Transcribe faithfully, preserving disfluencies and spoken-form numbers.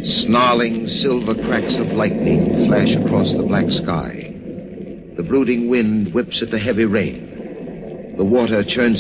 Snarling silver cracks of lightning flash across the black sky. The brooding wind whips at the heavy rain. The water churns